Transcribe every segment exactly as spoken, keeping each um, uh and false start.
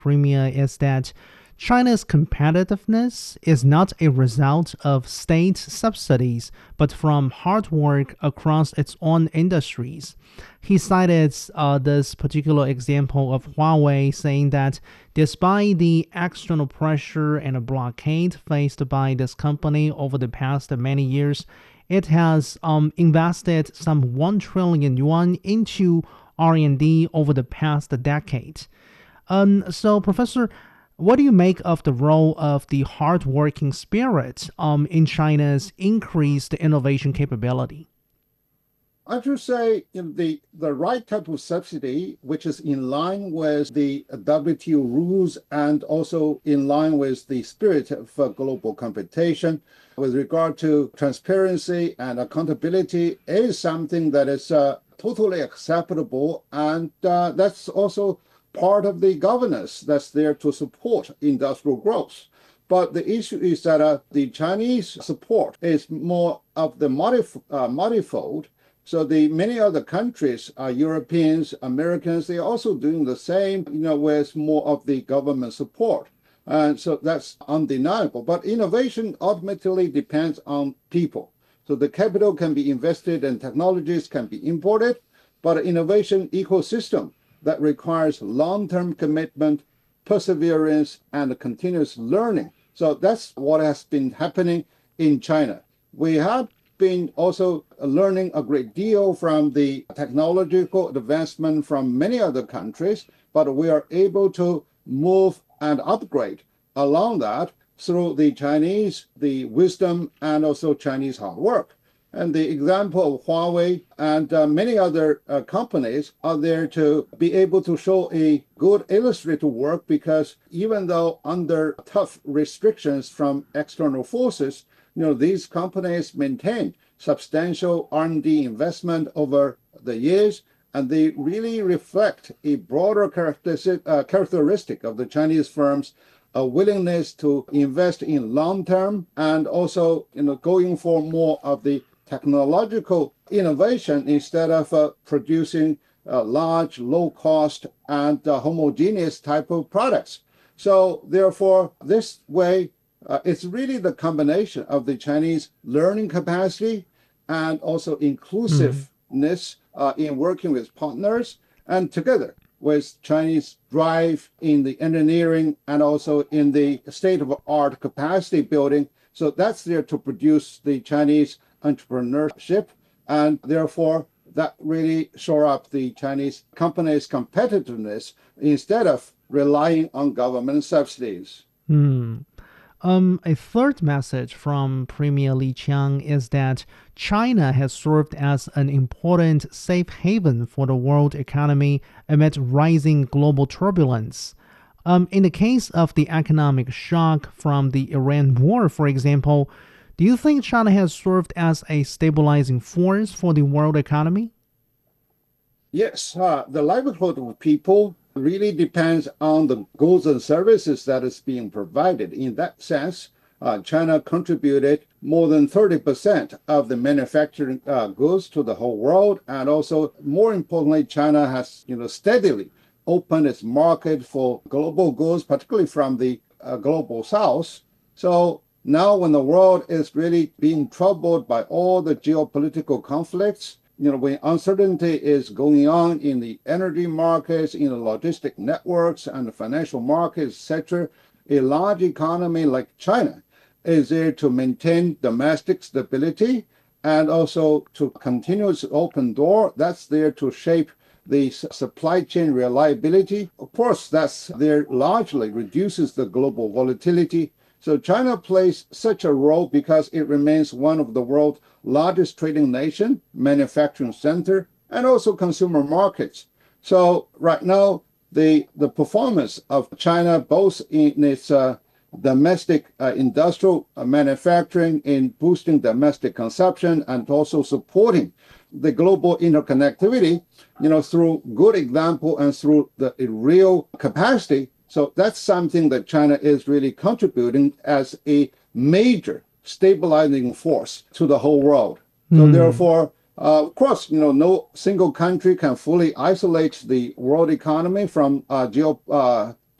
Premier is that China's competitiveness is not a result of state subsidies, but from hard work across its own industries. He cited uh, this particular example of Huawei, saying that despite the external pressure and a blockade faced by this company over the past many years, it has um, invested some one trillion yuan into R and D over the past decade. Um, so, Professor, what do you make of the role of the hardworking spirit um, in China's increased innovation capability? I should say you know, the, the right type of subsidy, which is in line with the W T O rules and also in line with the spirit of uh, global competition with regard to transparency and accountability, is something that is uh, totally acceptable. And uh, that's also part of the governance that's there to support industrial growth. But the issue is that uh, the Chinese support is more of the multif- uh, multifold. So the many other countries, uh, Europeans, Americans, they're also doing the same, you know, with more of the government support. And so that's undeniable. But innovation ultimately depends on people. So the capital can be invested and technologies can be imported, but innovation ecosystem that requires long-term commitment, perseverance, and continuous learning. So that's what has been happening in China. We have been also learning a great deal from the technological advancement from many other countries, but we are able to move and upgrade along that through the Chinese, the wisdom, and also Chinese hard work. And the example of Huawei and uh, many other uh, companies are there to be able to show a good illustrative work, because even though under tough restrictions from external forces, you know, these companies maintain substantial R and D investment over the years, and they really reflect a broader characteristic, uh, characteristic of the Chinese firms, a willingness to invest in long term and also, you know, going for more of the technological innovation instead of uh, producing uh, large, low cost and uh, homogeneous type of products. So therefore, this way, uh, it's really the combination of the Chinese learning capacity and also inclusiveness mm. uh, in working with partners, and together with Chinese drive in the engineering and also in the state-of-art capacity building. So that's there to produce the Chinese entrepreneurship, and therefore that really shore up the Chinese companies' competitiveness instead of relying on government subsidies. Hmm. Um, a third message from Premier Li Qiang is that China has served as an important safe haven for the world economy amid rising global turbulence. Um, in the case of the economic shock from the Iran war, for example, do you think China has served as a stabilizing force for the world economy? Yes, uh, the livelihood of people really depends on the goods and services that is being provided. In that sense, uh, China contributed more than thirty percent of the manufacturing uh, goods to the whole world. And also, more importantly, China has, you know, steadily opened its market for global goods, particularly from the uh, global south. So now when the world is really being troubled by all the geopolitical conflicts, you know, when uncertainty is going on in the energy markets, in the logistic networks and the financial markets, et cetera, a large economy like China is there to maintain domestic stability and also to continue its open door. That's there to shape the supply chain reliability. Of course, that's there largely reduces the global volatility. So China plays such a role because it remains one of the world's largest trading nation, manufacturing center, and also consumer markets. So right now, the, the performance of China, both in its uh, domestic uh, industrial uh, manufacturing, in boosting domestic consumption, and also supporting the global interconnectivity, you know, through good example and through the real capacity. So that's something that China is really contributing as a major stabilizing force to the whole world. Mm. So therefore, uh, of course, you know, no single country can fully isolate the world economy from uh, geopolitical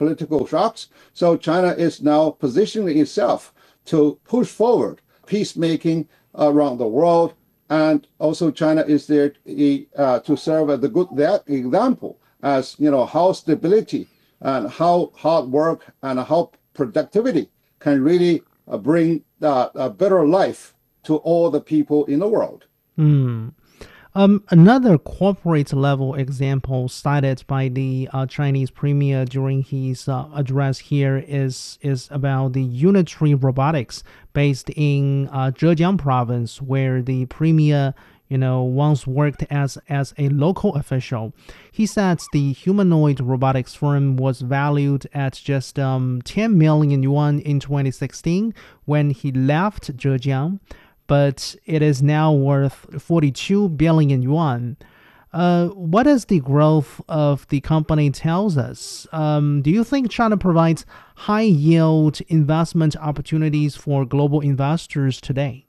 political shocks. So China is now positioning itself to push forward peacemaking around the world. And also China is there uh, to serve as the good that example as, you know, how stability and how hard work and how productivity can really uh, bring uh, a better life to all the people in the world. Mm. Um, another corporate level example cited by the uh, Chinese premier during his uh, address here is is about the Unitree Robotics based in uh, Zhejiang province, where the premier you know once worked as as a local official. He said the humanoid robotics firm was valued at just um, ten million yuan in twenty sixteen when he left Zhejiang, but it is now worth forty-two billion yuan. Uh, what does the growth of the company tells us? Um, do you think China provides high-yield investment opportunities for global investors today?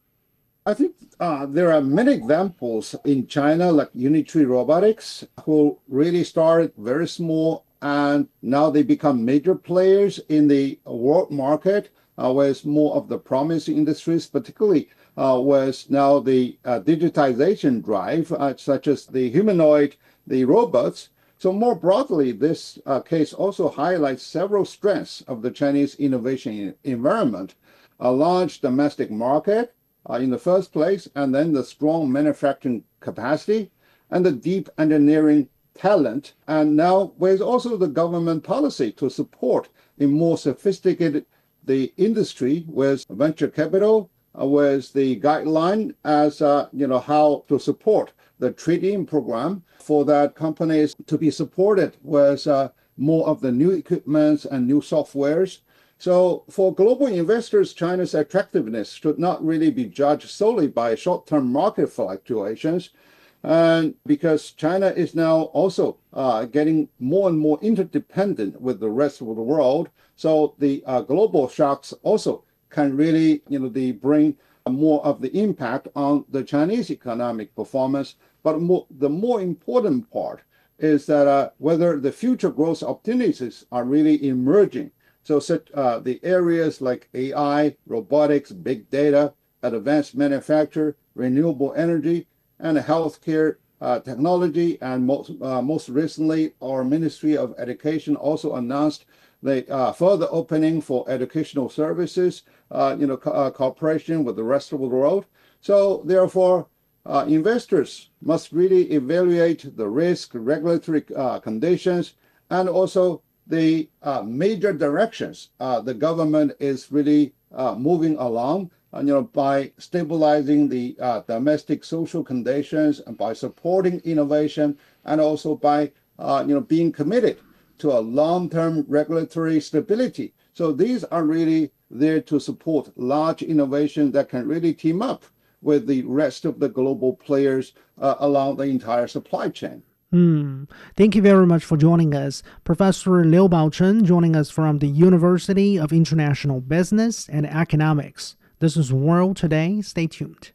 I think uh, there are many examples in China, like Unitree Robotics, who really started very small and now they become major players in the world market. Uh, with more of the promising industries, particularly uh, with now the uh, digitization drive, uh, such as the humanoid, the robots. So more broadly, this uh, case also highlights several strengths of the Chinese innovation environment: a large domestic market uh, in the first place, and then the strong manufacturing capacity and the deep engineering talent. And now with also the government policy to support a more sophisticated the industry with venture capital, uh, with the guideline as uh, you know how to support the trade-in program for that companies to be supported with uh, more of the new equipments and new softwares. So for global investors, China's attractiveness should not really be judged solely by short-term market fluctuations. And because China is now also uh, getting more and more interdependent with the rest of the world, so the uh, global shocks also can really, you know, they bring more of the impact on the Chinese economic performance. But more, the more important part is that uh, whether the future growth opportunities are really emerging. So such uh, the areas like A I, robotics, big data, advanced manufacture, renewable energy, and healthcare uh, technology, and most uh, most recently, our Ministry of Education also announced the uh, further opening for educational services, uh, you know, co- uh, cooperation with the rest of the world. So therefore, uh, investors must really evaluate the risk, regulatory uh, conditions, and also the uh, major directions uh, the government is really uh, moving along. Uh, you know, by stabilizing the uh, domestic social conditions and by supporting innovation, and also by uh, you know being committed to a long-term regulatory stability. So these are really there to support large innovation that can really team up with the rest of the global players uh, along the entire supply chain. Hmm. Thank you very much for joining us. Professor Liu Baochen joining us from the University of International Business and Economics. This is World Today. Stay tuned.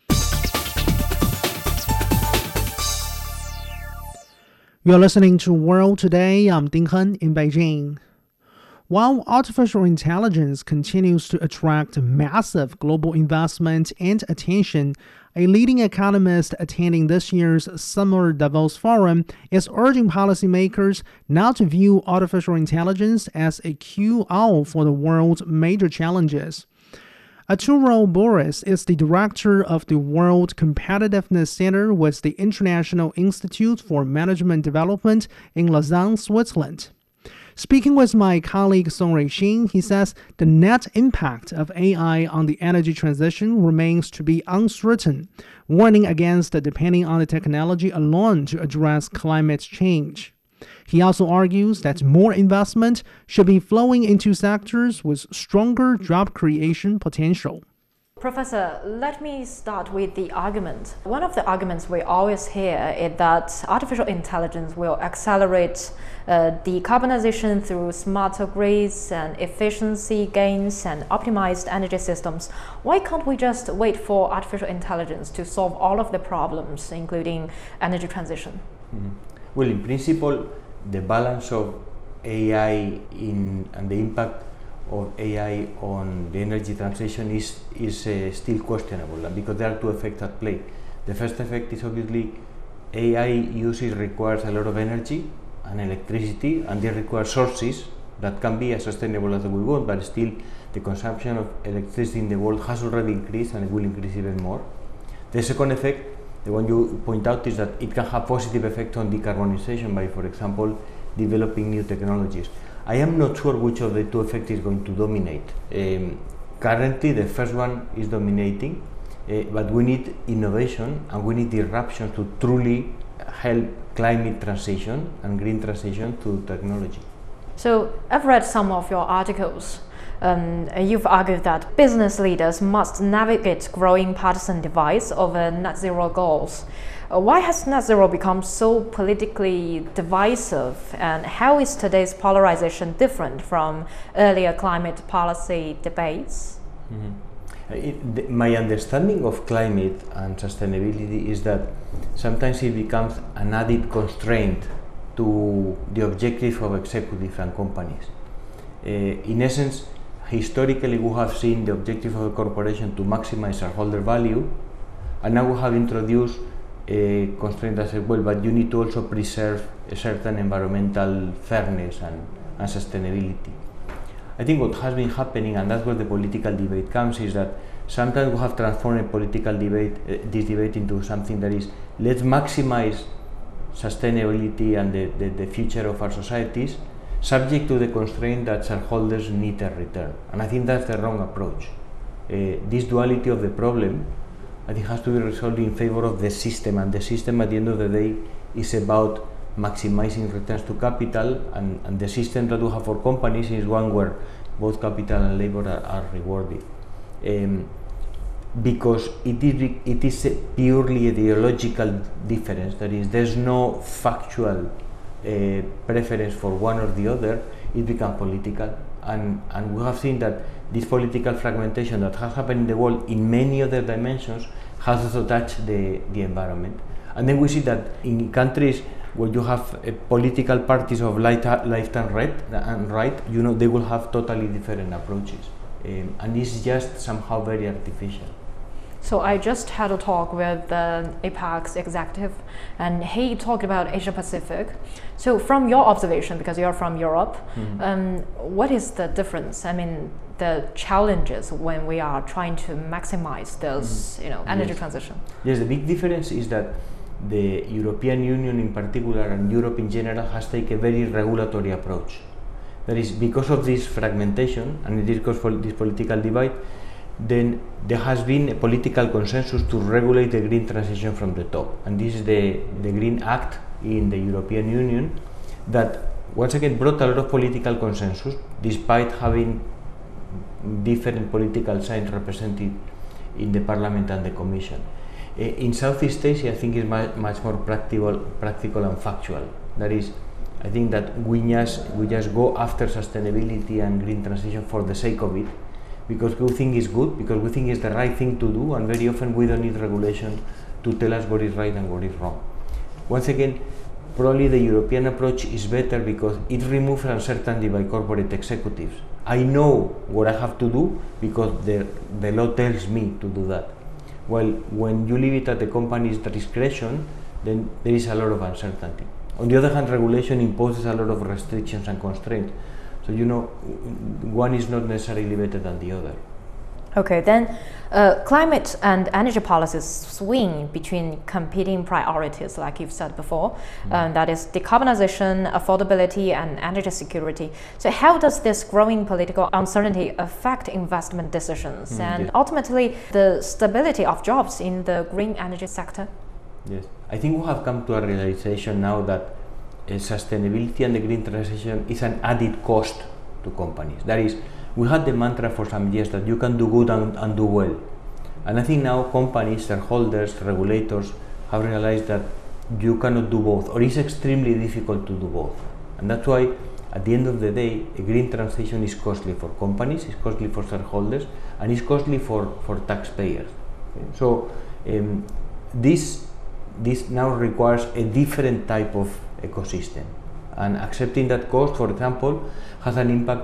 You're listening to World Today. I'm Ding Hen in Beijing. While artificial intelligence continues to attract massive global investment and attention, a leading economist attending this year's Summer Davos Forum is urging policymakers not to view artificial intelligence as a cure-all for the world's major challenges. Arturo Boris is the director of the World Competitiveness Center with the International Institute for Management Development in Lausanne, Switzerland. Speaking with my colleague Song Ruixin, he says the net impact of A I on the energy transition remains to be uncertain, warning against depending on the technology alone to address climate change. He also argues that more investment should be flowing into sectors with stronger job creation potential. Professor, let me start with the argument. One of the arguments we always hear is that artificial intelligence will accelerate uh, decarbonization through smarter grids and efficiency gains and optimized energy systems. Why can't we just wait for artificial intelligence to solve all of the problems, including energy transition? Mm-hmm. Well, in principle, the balance of A I in and the impact of A I on the energy transition is is uh, still questionable, because there are two effects at play. The first effect is obviously A I usage requires a lot of energy and electricity, and they require sources that can be as sustainable as we want, but still the consumption of electricity in the world has already increased and it will increase even more. The second effect, the one you point out, is that it can have positive effect on decarbonization by, for example, developing new technologies. I am not sure which of the two effects is going to dominate. Um, currently, the first one is dominating, uh, but we need innovation and we need disruption to truly help climate transition and green transition to technology. So I've read some of your articles. Um, you've argued that business leaders must navigate growing partisan divides over net zero goals. Uh, why has net zero become so politically divisive, and how is today's polarization different from earlier climate policy debates? Mm-hmm. It, the, my understanding of climate and sustainability is that sometimes it becomes an added constraint to the objective of executives and companies. Uh, in essence, historically we have seen the objective of a corporation to maximize shareholder value, and now we have introduced a constraint that says, well, but you need to also preserve a certain environmental fairness and, and sustainability. I think what has been happening, and that's where the political debate comes, is that sometimes we have transformed a political debate, uh, this debate into something that is, let's maximize sustainability and the, the, the future of our societies, subject to the constraint that shareholders need a return. And I think that's the wrong approach. Uh, this duality of the problem, I think, has to be resolved in favor of the system, and the system at the end of the day is about maximizing returns to capital, and, and the system that we have for companies is one where both capital and labor are, are rewarded. Um, because it is, it is a purely ideological difference, that is, there's no factual uh, preference for one or the other, it becomes political. And, and we have seen that this political fragmentation that has happened in the world in many other dimensions has also touched the, the environment. And then we see that in countries where you have uh, political parties of light, lifetime right and right, you know, they will have totally different approaches. Um, and it's just somehow very artificial. So I just had a talk with the APAC's executive, and he talked about Asia Pacific. So from your observation, because you're from Europe, mm-hmm. um, what is the difference? I mean, the challenges when we are trying to maximize this, mm-hmm. you know, energy yes. transition. Yes, the big difference is that the European Union in particular and Europe in general has taken a very regulatory approach. That is, because of this fragmentation and because of this political divide, then there has been a political consensus to regulate the green transition from the top. And this is the, the Green Act in the European Union that once again brought a lot of political consensus despite having different political sides represented in the Parliament and the Commission. Uh, in Southeast Asia, I think it's much, much more practical, practical and factual. That is, I think that we just, we just go after sustainability and green transition for the sake of it, because we think it's good, because we think it's the right thing to do, and very often we don't need regulation to tell us what is right and what is wrong. Once again, probably the European approach is better because it removes uncertainty by corporate executives. I know what I have to do because the, the law tells me to do that. While when you leave it at the company's discretion, then there is a lot of uncertainty. On the other hand, regulation imposes a lot of restrictions and constraints. So, you know, one is not necessarily better than the other. Okay, then uh, climate and energy policies swing between competing priorities, like you've said before, mm-hmm. um, that is decarbonization, affordability, and energy security. So how does this growing political uncertainty affect investment decisions mm-hmm. and yes. ultimately the stability of jobs in the green energy sector? Yes, I think we have come to a realization now that uh, sustainability and the green transition is an added cost to companies. That is, we had the mantra for some years that you can do good and, and do well. And I think now companies, shareholders, regulators have realized that you cannot do both, or it's extremely difficult to do both. And that's why, at the end of the day, a green transition is costly for companies, it's costly for shareholders, and it's costly for, for taxpayers. Okay? So um, this, this now requires a different type of ecosystem. And accepting that cost, for example, has an impact